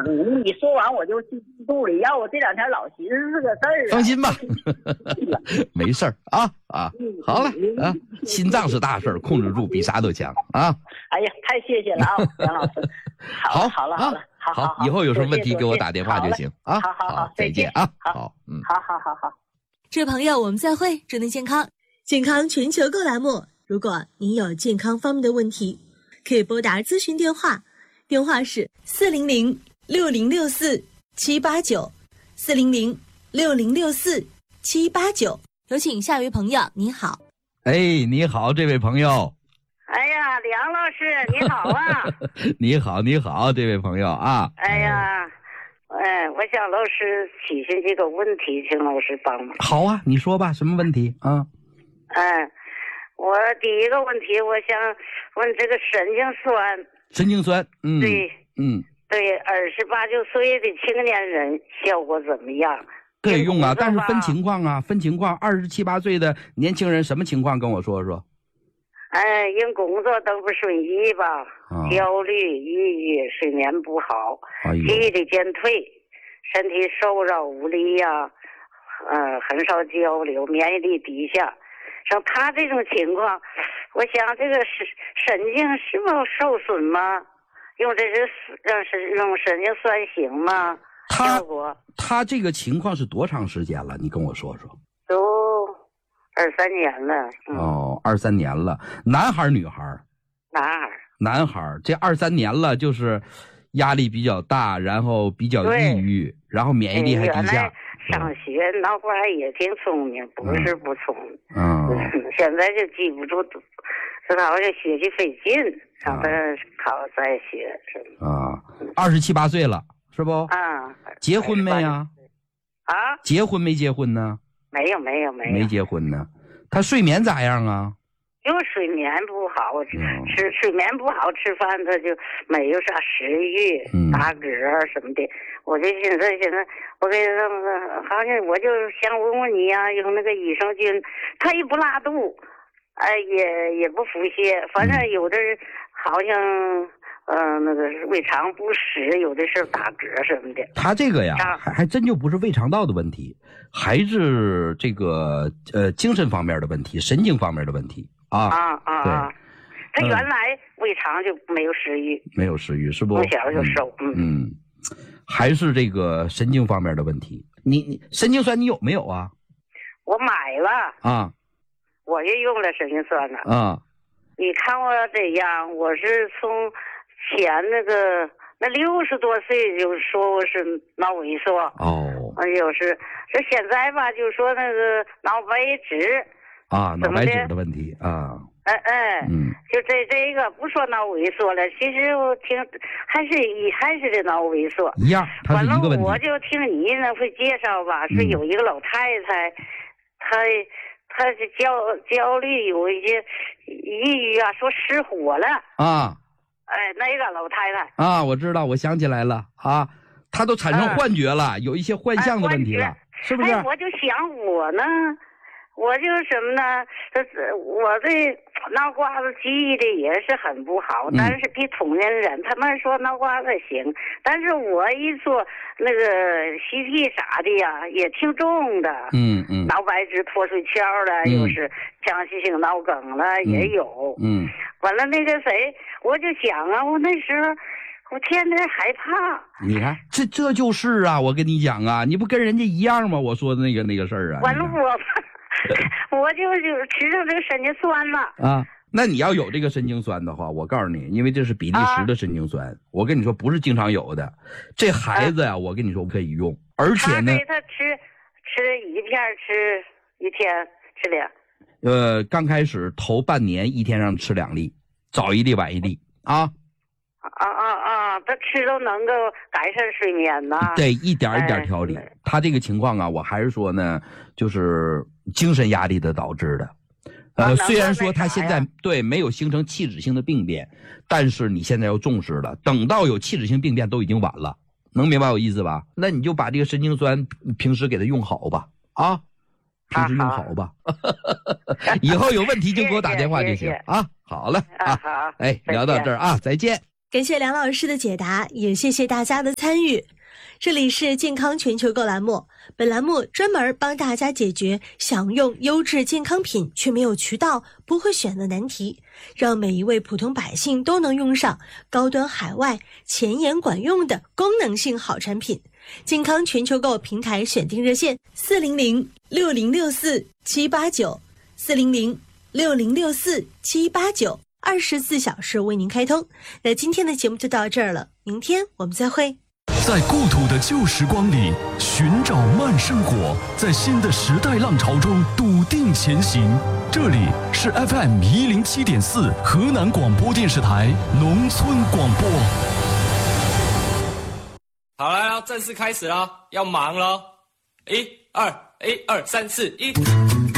你说完我就记肚里，要我这2天老寻思这个事儿。 放心吧，没事儿啊。好了啊，心脏是大事儿，控制住比啥都强啊。 哎呀，太谢谢了啊，杨老师。好了，好， 以后有什么问题给我打电话就行啊。 好， 再见啊。好， 好。 这位朋友，我们再会，祝您健康。健康全球购栏目，如果您有健康方面的问题，可以拨打咨询电话，电话是400-6064-789，400-6064-789。有请下一位朋友，你好。 哎，你好，这位朋友。 哎呀，梁老师，你好啊！ 你好，这位朋友啊。 哎呀，我想老师提醒几个问题，请老师帮忙。 好啊，你说吧，什么问题啊？ 我第一个问题，我想问这个神经酸。 神经酸， 对，28、9岁的青年人效果怎么样？ 可以用啊，但是分情况啊，27、8岁的年轻人什么情况跟我说说。 因工作都不顺意吧，焦虑、抑郁、睡眠不好，记忆力减退，身体瘦弱无力呀，很少交流，免疫力低下。像他这种情况，我想这个神经是否受损吗？用神经酸行吗？ 他这个情况是多长时间了？你跟我说说。 都23年了。 23年了。男孩女孩？男孩。这23年了，就是压力比较大，然后比较抑郁，然后免疫力还低下。 上学脑瓜也挺聪明，不是不聪明。现在就记不住，这好像学习费劲，让他考再学。 27、8岁了，是不？结婚没呀？结婚没结婚呢？ 没有。 没结婚呢。他睡眠咋样啊？ 就睡眠不好，睡眠不好，吃饭他就没有啥食欲，打嗝什么的。我就现在我给他好像我就想问问你呀，用那个益生菌，他也不拉肚，也不腹泻，反正有的好像那个胃肠不适，有的时候打嗝什么的。 他这个呀，还真就不是胃肠道的问题，还是这个精神方面的问题，神经方面的问题啊。对， 他原来胃肠就没有食欲， 是不？ 从小就瘦。 还是这个神经方面的问题。你神经酸你有没有啊？ 我买了我也用了神经酸了你看我这样，我是从前那60多岁就说我是脑萎缩就是这现在吧，就说那个脑白质脑白质的问题就这个不说脑萎缩了，其实我听还是这脑萎缩一样，它是一个问题。 我就听你那会介绍吧，说有一个老太太，她是焦虑，有一些抑郁说失火了那个老太太我知道，我想起来了她都产生幻觉了，有一些幻象的问题了，是不是？ 我就想我呢。我就什么呢？我这脑瓜子记忆力也是很不好，但是比同龄人，他们说脑瓜子行，但是我一做那个CT啥的呀，也挺重的。脑白质脱水鞘了，又是腔隙性脑梗了，也有。完了那个谁，我就想我那时候我天天害怕。 你看，这就是我跟你讲你不跟人家一样吗？我说的那个事儿完了我就吃上这个神经酸了那你要有这个神经酸的话，我告诉你，因为这是比利时的神经酸，我跟你说不是经常有的。这孩子我跟你说可以用，而且呢， 他吃一片，吃一天吃2。 刚开始头半年一天让吃2粒，早1粒晚1粒他吃都能够改善睡眠呐。 对，一点一点调理。他这个情况我还是说呢，就是精神压力的导致的。虽然说他现在没有形成器质性的病变，但是你现在要重视了，等到有器质性病变都已经晚了，能明白我意思吧？那你就把这个神经酸平时给他用好吧平时用好吧以后有问题就给我打电话就行好了好，聊到这儿再见。 感谢梁老师的解答，也谢谢大家的参与。这里是健康全球购栏目，本栏目专门帮大家解决想用优质健康品却没有渠道、不会选的难题，让每一位普通百姓都能用上高端海外、前沿管用的功能性好产品。健康全球购平台选定热线400-6064-789，400-6064-789。24小时为您开通。那今天的节目就到这儿了，明天我们再会。 在故土的旧时光里寻找慢生活，在新的时代浪潮中笃定前行。这里是 FM107.4 河南广播电视台农村广播。 好了，正式开始了，要忙了。1、2、1、2、3、4、1。